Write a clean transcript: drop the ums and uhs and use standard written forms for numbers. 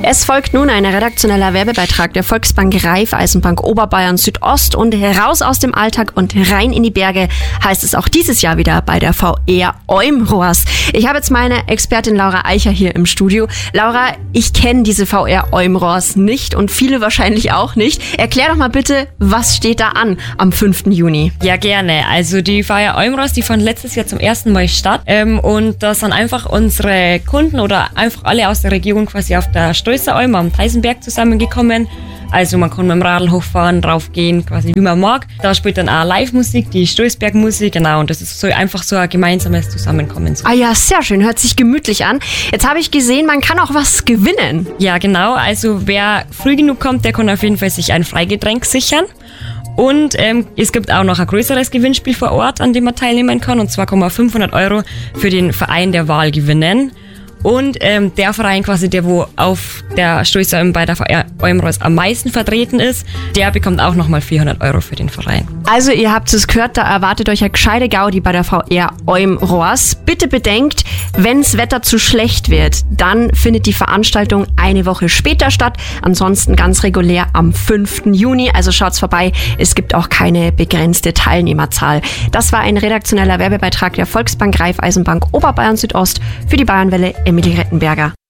Es folgt nun ein redaktioneller Werbebeitrag der Volksbank Raiffeisenbank Oberbayern Südost und heraus aus dem Alltag und rein in die Berge heißt es auch dieses Jahr wieder bei der VR Eumroas. Ich habe jetzt meine Expertin Laura Eicher hier im Studio. Laura, ich kenne diese VR Eumroas nicht und viele wahrscheinlich auch nicht. Erklär doch mal bitte, was steht da an am 5. Juni? Ja, gerne. Also die VR Eumroas, die fanden letztes Jahr zum ersten Mal statt und da sind einfach unsere Kunden oder einfach alle aus der Region quasi auf der Stößer Alm am Teisenberg zusammengekommen. Also man kann mit dem Radl hochfahren, draufgehen, quasi wie man mag. Da spielt dann auch Live-Musik, die Stößberg-Musik, genau. Und das ist so einfach so ein gemeinsames Zusammenkommen. Ah ja, sehr schön, hört sich gemütlich an. Jetzt habe ich gesehen, man kann auch was gewinnen. Ja, genau. Also wer früh genug kommt, der kann auf jeden Fall sich ein Freigetränk sichern. Und es gibt auch noch ein größeres Gewinnspiel vor Ort, an dem man teilnehmen kann. Und zwar kann man 500 € für den Verein der Wahl gewinnen. Und der Verein quasi, der wo auf der Stößer bei der VR Eumroas am meisten vertreten ist, der bekommt auch nochmal 400 € für den Verein. Also ihr habt es gehört, da erwartet euch eine gescheite Gaudi bei der VR Eumroas. Bitte bedenkt, wenn's Wetter zu schlecht wird, dann findet die Veranstaltung eine Woche später statt. Ansonsten ganz regulär am 5. Juni. Also schaut's vorbei. Es gibt auch keine begrenzte Teilnehmerzahl. Das war ein redaktioneller Werbebeitrag der Volksbank Raiffeisenbank Oberbayern Südost für die Bayernwelle Emilie Rettenberger.